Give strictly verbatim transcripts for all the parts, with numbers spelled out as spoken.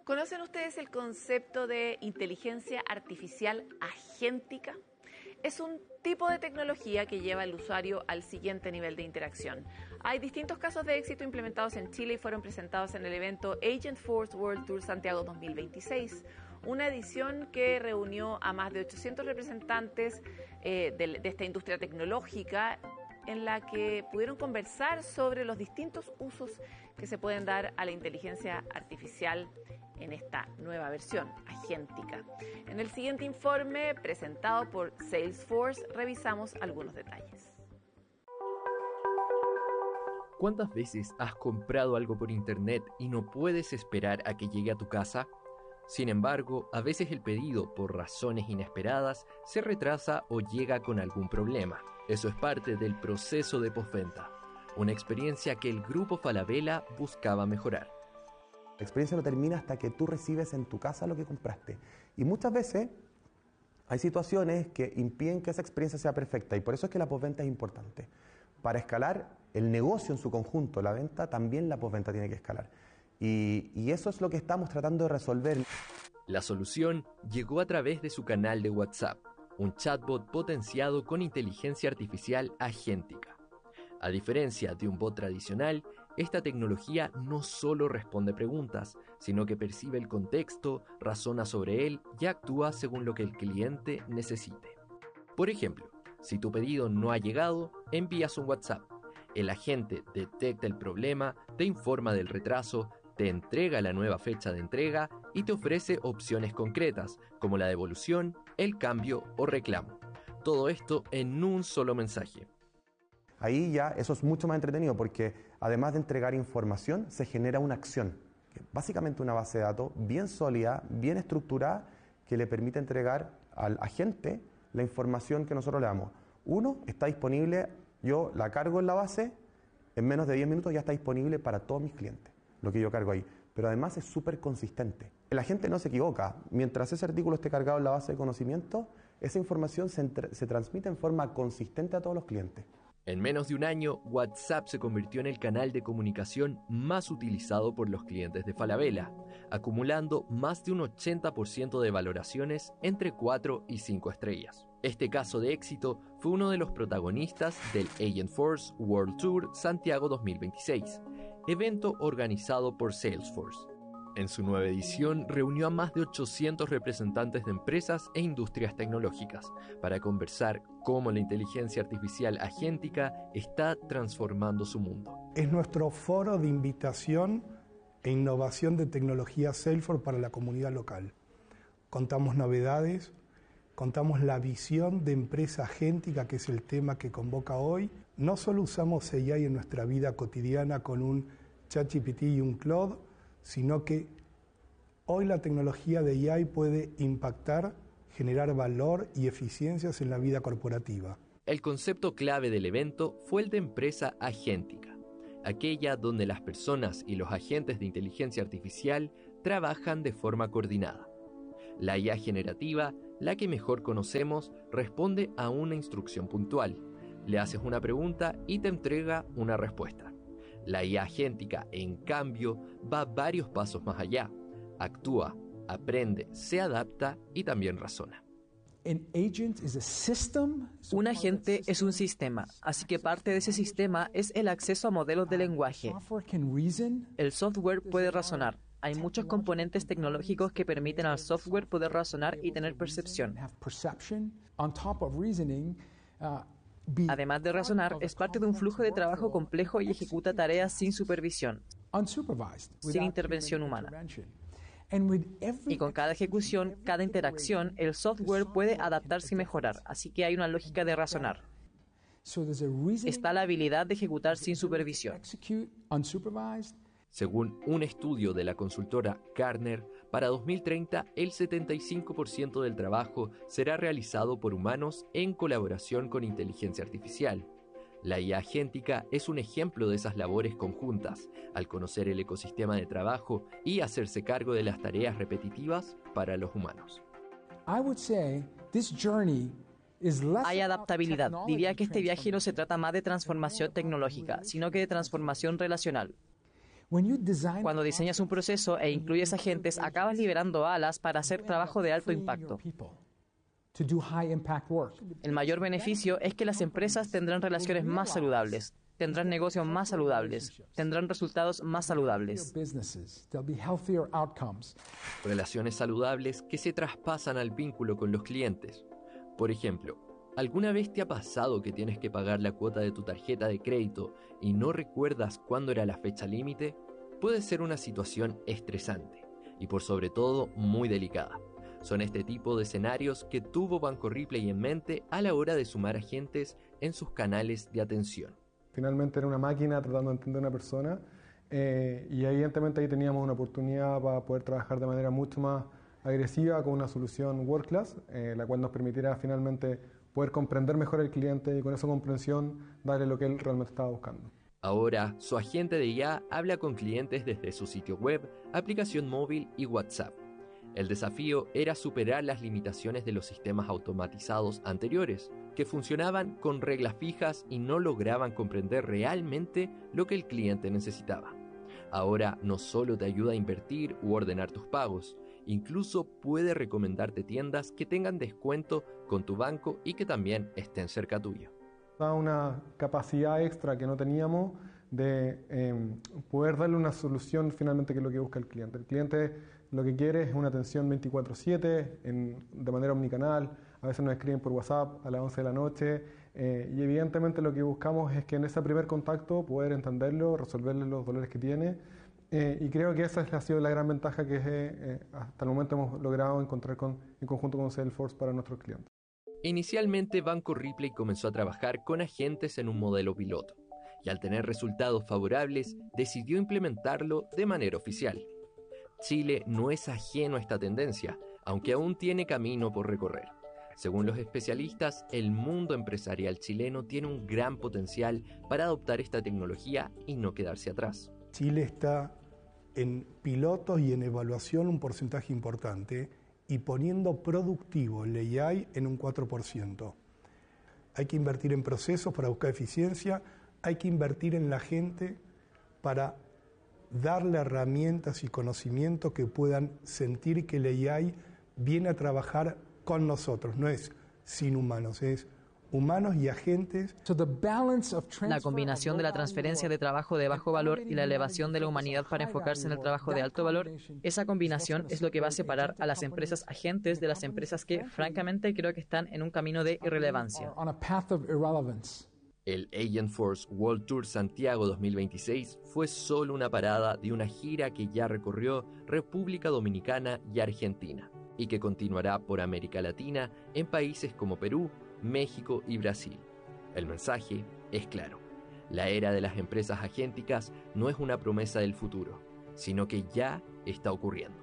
¿Conocen ustedes el concepto de inteligencia artificial agéntica? Es un tipo de tecnología que lleva al usuario al siguiente nivel de interacción. Hay distintos casos de éxito implementados en Chile y fueron presentados en el evento Agentforce World Tour Santiago dos mil veintiséis, una edición que reunió a más de ochocientos representantes eh, de, de esta industria tecnológica, en la que pudieron conversar sobre los distintos usos que se pueden dar a la inteligencia artificial en esta nueva versión, agéntica. En el siguiente informe, presentado por Salesforce, revisamos algunos detalles. ¿Cuántas veces has comprado algo por internet y no puedes esperar a que llegue a tu casa? Sin embargo, a veces el pedido, por razones inesperadas, se retrasa o llega con algún problema. Eso es parte del proceso de postventa, una experiencia que el Grupo Falabella buscaba mejorar. La experiencia no termina hasta que tú recibes en tu casa lo que compraste. Y muchas veces hay situaciones que impiden que esa experiencia sea perfecta, y por eso es que la postventa es importante. Para escalar el negocio en su conjunto, la venta, también la postventa tiene que escalar. Y, y eso es lo que estamos tratando de resolver. La solución llegó a través de su canal de WhatsApp, un chatbot potenciado con inteligencia artificial agéntica. A diferencia de un bot tradicional, esta tecnología no solo responde preguntas, sino que percibe el contexto, razona sobre él y actúa según lo que el cliente necesite. Por ejemplo, si tu pedido no ha llegado, envías un WhatsApp. El agente detecta el problema, te informa del retraso, te entrega la nueva fecha de entrega y te ofrece opciones concretas, como la devolución, el cambio o reclamo. Todo esto en un solo mensaje. Ahí ya eso es mucho más entretenido, porque además de entregar información, se genera una acción. Básicamente una base de datos bien sólida, bien estructurada, que le permite entregar al agente la información que nosotros le damos. Uno, está disponible, yo la cargo en la base, en menos de diez minutos ya está disponible para todos mis clientes, lo que yo cargo ahí. Pero además es súper consistente. El agente no se equivoca. Mientras ese artículo esté cargado en la base de conocimiento, esa información se, se transmite en forma consistente a todos los clientes. En menos de un año, WhatsApp se convirtió en el canal de comunicación más utilizado por los clientes de Falabella, acumulando más de un ochenta por ciento de valoraciones entre cuatro y cinco estrellas. Este caso de éxito fue uno de los protagonistas del Agentforce World Tour Santiago dos mil veintiséis, evento organizado por Salesforce. En su nueva edición reunió a más de ochocientos representantes de empresas e industrias tecnológicas para conversar cómo la inteligencia artificial agéntica está transformando su mundo. Es nuestro foro de invitación e innovación de tecnología Salesforce para la comunidad local. Contamos novedades, contamos la visión de empresa agéntica, que es el tema que convoca hoy. No solo usamos A I en nuestra vida cotidiana con un ChatGPT y un Claude, sino que hoy la tecnología de A I puede impactar, generar valor y eficiencias en la vida corporativa. El concepto clave del evento fue el de empresa agéntica, aquella donde las personas y los agentes de inteligencia artificial trabajan de forma coordinada. La I A generativa, la que mejor conocemos, responde a una instrucción puntual. Le haces una pregunta y te entrega una respuesta. La I A agéntica, en cambio, va varios pasos más allá. Actúa, aprende, se adapta y también razona. Un agente es un sistema, así que parte de ese sistema es el acceso a modelos de lenguaje. El software puede razonar. Hay muchos componentes tecnológicos que permiten al software poder razonar y tener percepción. Además de razonar, es parte de un flujo de trabajo complejo y ejecuta tareas sin supervisión, sin intervención humana. Y con cada ejecución, cada interacción, el software puede adaptarse y mejorar, así que hay una lógica de razonar. Está la habilidad de ejecutar sin supervisión. Según un estudio de la consultora Gartner, para dos mil treinta el setenta y cinco por ciento del trabajo será realizado por humanos en colaboración con inteligencia artificial. La I A agéntica es un ejemplo de esas labores conjuntas, al conocer el ecosistema de trabajo y hacerse cargo de las tareas repetitivas para los humanos. Hay adaptabilidad. Diría que este viaje no se trata más de transformación tecnológica, sino que de transformación relacional. Cuando diseñas un proceso e incluyes agentes, acabas liberando alas para hacer trabajo de alto impacto. El mayor beneficio es que las empresas tendrán relaciones más saludables, tendrán negocios más saludables, tendrán resultados más saludables. Relaciones saludables que se traspasan al vínculo con los clientes. Por ejemplo, ¿alguna vez te ha pasado que tienes que pagar la cuota de tu tarjeta de crédito y no recuerdas cuándo era la fecha límite? Puede ser una situación estresante y por sobre todo muy delicada. Son este tipo de escenarios que tuvo Banco Ripley en mente a la hora de sumar agentes en sus canales de atención. Finalmente era una máquina tratando de entender a una persona eh, y evidentemente ahí teníamos una oportunidad para poder trabajar de manera mucho más agresiva con una solución World Class, eh, la cual nos permitiera finalmente poder comprender mejor al cliente y con esa comprensión darle lo que él realmente estaba buscando. Ahora, su agente de I A habla con clientes desde su sitio web, aplicación móvil y WhatsApp. El desafío era superar las limitaciones de los sistemas automatizados anteriores, que funcionaban con reglas fijas y no lograban comprender realmente lo que el cliente necesitaba. Ahora no solo te ayuda a invertir u ordenar tus pagos, incluso puede recomendarte tiendas que tengan descuento con tu banco y que también estén cerca tuyo. Da una capacidad extra que no teníamos de eh, poder darle una solución finalmente que es lo que busca el cliente. El cliente lo que quiere es una atención veinticuatro siete de manera omnicanal. A veces nos escriben por WhatsApp a las once de la noche eh, y evidentemente lo que buscamos es que en ese primer contacto poder entenderlo, resolverle los dolores que tiene eh, y creo que esa ha sido la gran ventaja que eh, hasta el momento hemos logrado encontrar con, en conjunto con Salesforce para nuestros clientes. Inicialmente Banco Ripley comenzó a trabajar con agentes en un modelo piloto y al tener resultados favorables decidió implementarlo de manera oficial. Chile no es ajeno a esta tendencia, aunque aún tiene camino por recorrer. Según los especialistas, el mundo empresarial chileno tiene un gran potencial para adoptar esta tecnología y no quedarse atrás. Chile está en pilotos y en evaluación un porcentaje importante y poniendo productivo el A I en un cuatro por ciento. Hay que invertir en procesos para buscar eficiencia, hay que invertir en la gente para darle herramientas y conocimientos que puedan sentir que el A I viene a trabajar con nosotros, no es sin humanos, es humanos y agentes. La combinación de la transferencia de trabajo de bajo valor y la elevación de la humanidad para enfocarse en el trabajo de alto valor, esa combinación es lo que va a separar a las empresas agentes de las empresas que, francamente, creo que están en un camino de irrelevancia. El Agentforce World Tour Santiago dos mil veintiséis fue solo una parada de una gira que ya recorrió República Dominicana y Argentina, y que continuará por América Latina en países como Perú, México y Brasil. El mensaje es claro. La era de las empresas agénticas no es una promesa del futuro, sino que ya está ocurriendo.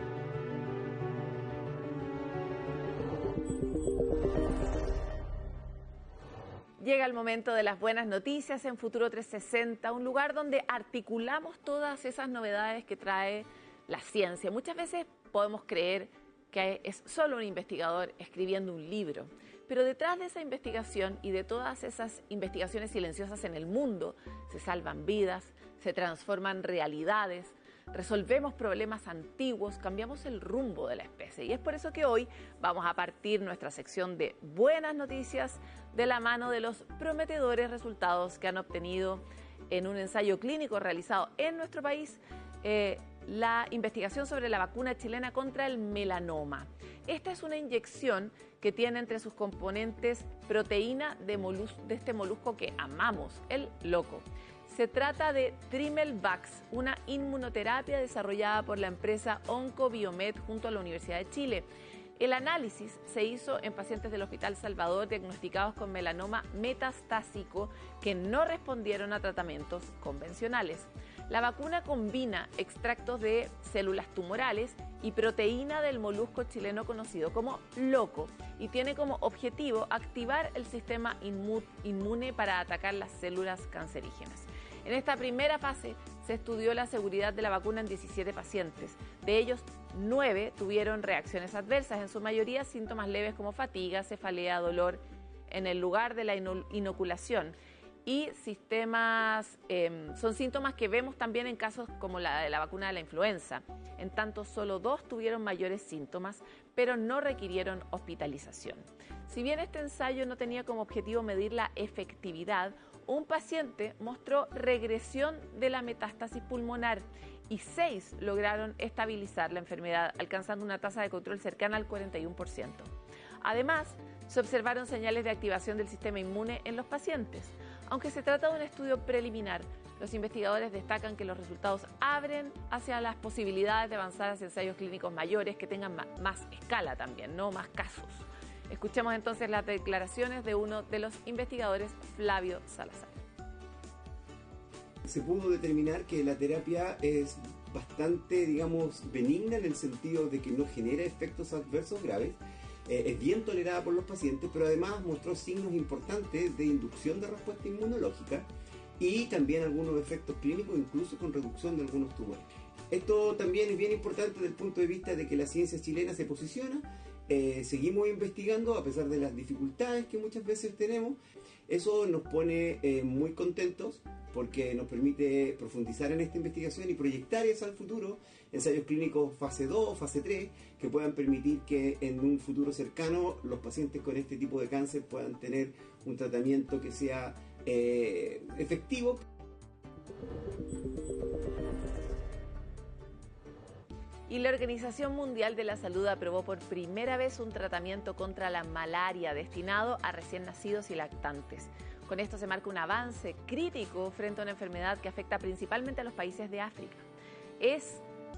Llega el momento de las buenas noticias en Futuro trescientos sesenta, un lugar donde articulamos todas esas novedades que trae la ciencia. Muchas veces podemos creer que es solo un investigador escribiendo un libro, pero detrás de esa investigación y de todas esas investigaciones silenciosas en el mundo se salvan vidas, se transforman realidades, resolvemos problemas antiguos, cambiamos el rumbo de la especie. Y es por eso que hoy vamos a partir nuestra sección de buenas noticias de la mano de los prometedores resultados que han obtenido en un ensayo clínico realizado en nuestro país eh, la investigación sobre la vacuna chilena contra el melanoma. Esta es una inyección que tiene entre sus componentes proteína de, molus- de este molusco que amamos, el loco. Se trata de Trimelvax, una inmunoterapia desarrollada por la empresa Oncobiomed junto a la Universidad de Chile. El análisis se hizo en pacientes del Hospital Salvador diagnosticados con melanoma metastásico que no respondieron a tratamientos convencionales. La vacuna combina extractos de células tumorales y proteína del molusco chileno conocido como loco y tiene como objetivo activar el sistema inmune para atacar las células cancerígenas. En esta primera fase se estudió la seguridad de la vacuna en diecisiete pacientes. De ellos, nueve tuvieron reacciones adversas, en su mayoría síntomas leves como fatiga, cefalea, dolor en el lugar de la inoculación. y sistemas, eh, son síntomas que vemos también en casos como la de la vacuna de la influenza. En tanto, solo dos tuvieron mayores síntomas, pero no requirieron hospitalización. Si bien este ensayo no tenía como objetivo medir la efectividad, un paciente mostró regresión de la metástasis pulmonar y seis lograron estabilizar la enfermedad, alcanzando una tasa de control cercana al cuarenta y uno por ciento. Además, se observaron señales de activación del sistema inmune en los pacientes. Aunque se trata de un estudio preliminar, los investigadores destacan que los resultados abren hacia las posibilidades de avanzar hacia ensayos clínicos mayores que tengan más escala también, no más casos. Escuchemos entonces las declaraciones de uno de los investigadores, Flavio Salazar. Se pudo determinar que la terapia es bastante, digamos, benigna en el sentido de que no genera efectos adversos graves. Eh, es bien tolerada por los pacientes, pero además mostró signos importantes de inducción de respuesta inmunológica y también algunos efectos clínicos, incluso con reducción de algunos tumores. Esto también es bien importante desde el punto de vista de que la ciencia chilena se posiciona. Eh, seguimos investigando a pesar de las dificultades que muchas veces tenemos. Eso nos pone eh, muy contentos porque nos permite profundizar en esta investigación y proyectar eso al futuro, ensayos clínicos fase dos, fase tres, que puedan permitir que en un futuro cercano los pacientes con este tipo de cáncer puedan tener un tratamiento que sea eh, efectivo. Y la Organización Mundial de la Salud aprobó por primera vez un tratamiento contra la malaria destinado a recién nacidos y lactantes. Con esto se marca un avance crítico frente a una enfermedad que afecta principalmente a los países de África. Es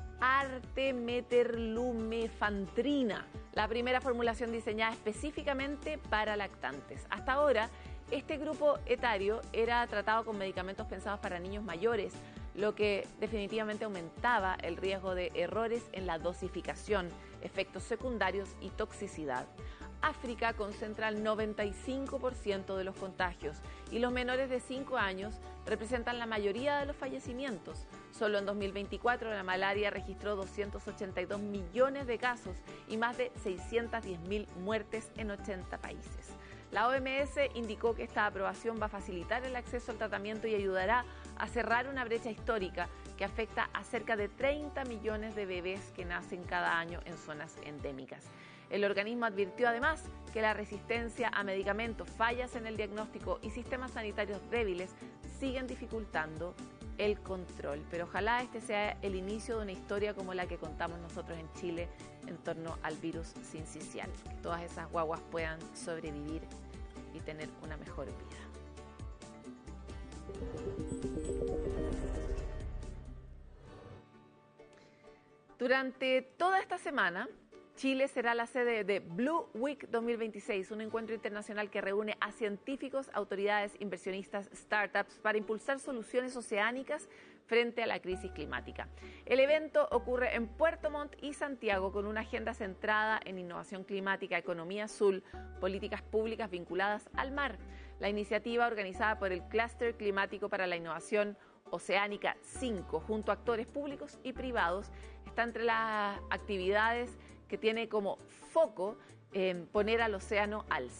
artemetherlumefantrina, la primera formulación diseñada específicamente para lactantes. Hasta ahora, este grupo etario era tratado con medicamentos pensados para niños mayores, lo que definitivamente aumentaba el riesgo de errores en la dosificación, efectos secundarios y toxicidad. África concentra el noventa y cinco por ciento de los contagios y los menores de cinco años representan la mayoría de los fallecimientos. Solo en dos mil veinticuatro la malaria registró doscientos ochenta y dos millones de casos y más de seiscientas diez mil muertes en ochenta países. La O M S indicó que esta aprobación va a facilitar el acceso al tratamiento y ayudará a cerrar una brecha histórica que afecta a cerca de treinta millones de bebés que nacen cada año en zonas endémicas. El organismo advirtió además que la resistencia a medicamentos, fallas en el diagnóstico y sistemas sanitarios débiles siguen dificultando el control. Pero ojalá este sea el inicio de una historia como la que contamos nosotros en Chile en torno al virus sincicial. Que todas esas guaguas puedan sobrevivir y tener una mejor vida. Durante toda esta semana, Chile será la sede de Blue Week dos mil veintiséis, un encuentro internacional que reúne a científicos, autoridades, inversionistas, startups para impulsar soluciones oceánicas frente a la crisis climática. El evento ocurre en Puerto Montt y Santiago con una agenda centrada en innovación climática, economía azul, políticas públicas vinculadas al mar. La iniciativa, organizada por el Clúster Climático para la Innovación Oceánica cinco, junto a actores públicos y privados, está entre las actividades que tiene como foco en poner al océano al